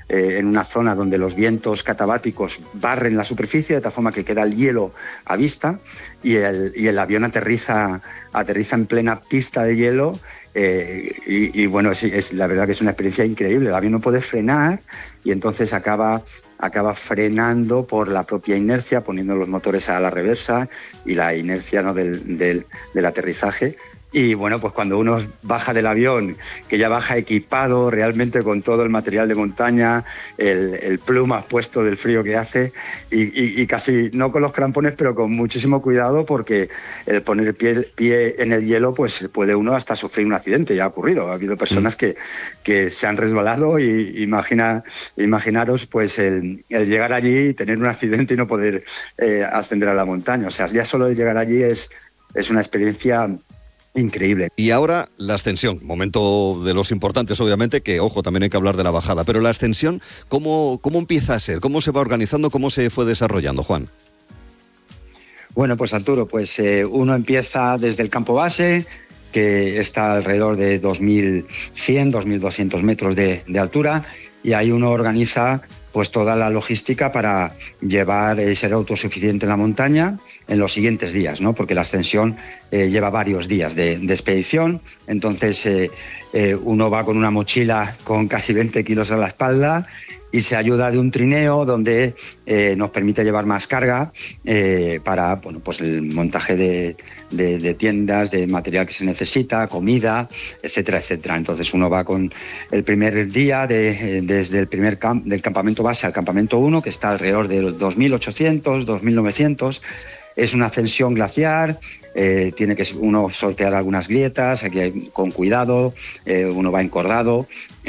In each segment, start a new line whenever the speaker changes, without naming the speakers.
en una zona donde los vientos catabáticos barren la superficie, de tal forma que queda el hielo a vista, y el avión aterriza en plena pista de hielo. Y bueno, es la verdad que es una experiencia increíble. El avión no puede frenar y entonces acaba frenando por la propia inercia, poniendo los motores a la reversa y la inercia, ¿no?, del aterrizaje. Y bueno, pues cuando uno baja del avión, que ya baja equipado realmente con todo el material de montaña, el plumas puesto del frío que hace, y casi no con los crampones, pero con muchísimo cuidado, porque el poner el pie en el hielo, pues puede uno hasta sufrir un accidente. Ya ha ocurrido, ha habido personas que se han resbalado, y imaginaros pues el llegar allí y tener un accidente y no poder ascender a la montaña. O sea, ya solo el llegar allí es una experiencia increíble.
Y ahora la ascensión, momento de los importantes, obviamente, que, ojo, también hay que hablar de la bajada, pero la ascensión, ¿cómo empieza a ser? ¿Cómo se va organizando? ¿Cómo se fue desarrollando, Juan?
Bueno, pues Arturo, uno empieza desde el campo base, que está alrededor de 2.100, 2.200 metros de altura, y ahí uno organiza pues toda la logística para ser autosuficiente en la montaña en los siguientes días, ¿no? Porque la ascensión lleva varios días de expedición. Entonces uno va con una mochila con casi 20 kilos a la espalda y se ayuda de un trineo donde nos permite llevar más carga para pues el montaje de tiendas, de material que se necesita, comida, etcétera, etcétera. Entonces uno va con el primer día desde el del campamento base al campamento 1, que está alrededor de los 2.800, 2.900. Es una ascensión glaciar, tiene que uno sortear algunas grietas, aquí con cuidado, uno va encordado,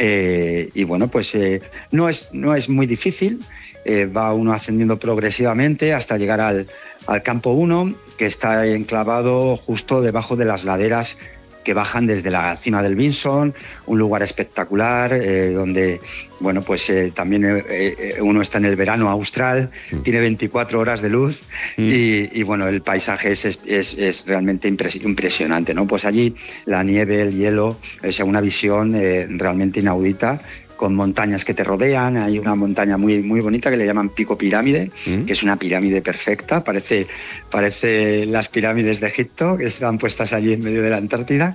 y bueno, pues no es muy difícil, va uno ascendiendo progresivamente hasta llegar al campo 1, que está enclavado justo debajo de las laderas que bajan desde la cima del Vinson, un lugar espectacular, donde bueno, pues también uno está en el verano austral, tiene 24 horas de luz, y bueno, el paisaje es realmente impresionante, ¿no? Pues allí la nieve, el hielo, es una visión realmente inaudita, con montañas que te rodean. Hay una montaña muy, muy bonita que le llaman Pico Pirámide, que es una pirámide perfecta, parece las pirámides de Egipto, que están puestas allí en medio de la Antártida.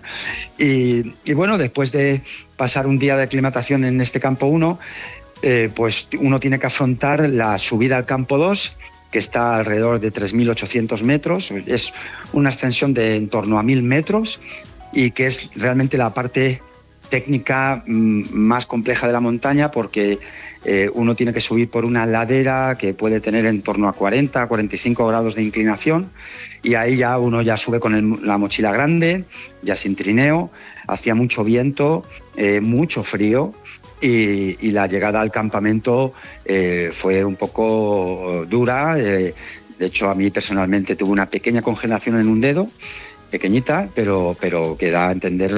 Y bueno, después de pasar un día de aclimatación en este campo 1, pues uno tiene que afrontar la subida al campo 2, que está alrededor de 3.800 metros. Es una ascensión de en torno a 1.000 metros, y que es realmente la parte técnica más compleja de la montaña, porque uno tiene que subir por una ladera que puede tener en torno a 40, 45 grados de inclinación, y ahí ya uno sube con la mochila grande, ya sin trineo. Hacía mucho viento, mucho frío, y la llegada al campamento fue un poco dura. De hecho, a mí personalmente tuve una pequeña congelación en un dedo, pequeñita, pero que da a entender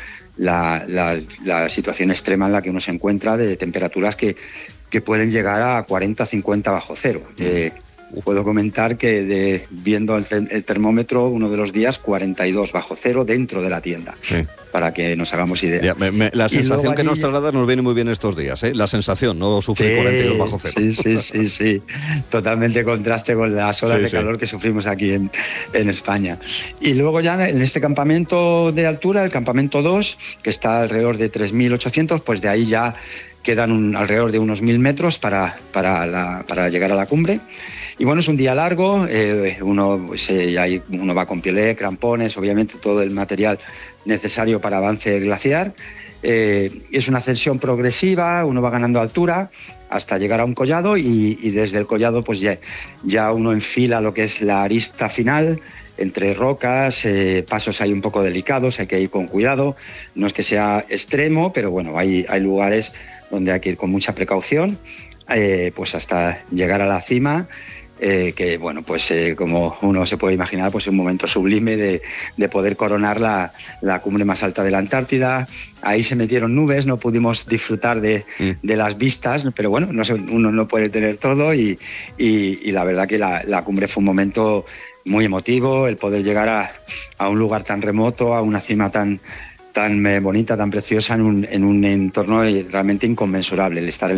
la situación extrema en la que uno se encuentra, de temperaturas que pueden llegar a 40, 50 bajo cero. Puedo comentar que viendo el termómetro, uno de los días 42 bajo cero dentro de la tienda, para que nos hagamos idea.
La sensación que nos traslada nos viene muy bien estos días, ¿eh? La sensación, no sufrir 42 bajo cero.
Sí. Totalmente contraste con las olas de calor que sufrimos aquí en España. Y luego ya en este campamento de altura, el campamento 2, que está alrededor de 3.800, pues de ahí ya quedan alrededor de unos 1.000 metros para llegar a la cumbre. Y bueno, es un día largo, uno va con piolet, crampones, obviamente todo el material necesario para avance glaciar. Es una ascensión progresiva, uno va ganando altura hasta llegar a un collado, y desde el collado pues ya uno enfila lo que es la arista final, entre rocas, pasos hay un poco delicados, hay que ir con cuidado. No es que sea extremo, pero bueno, hay lugares donde hay que ir con mucha precaución, pues hasta llegar a la cima. Que bueno, pues como uno se puede imaginar, pues es un momento sublime de poder coronar la cumbre más alta de la Antártida. Ahí se metieron nubes, no pudimos disfrutar de las vistas, pero bueno, uno no puede tener todo, y la verdad que la cumbre fue un momento muy emotivo, el poder llegar a un lugar tan remoto, a una cima tan bonita, tan preciosa, en un entorno realmente inconmensurable, el estar en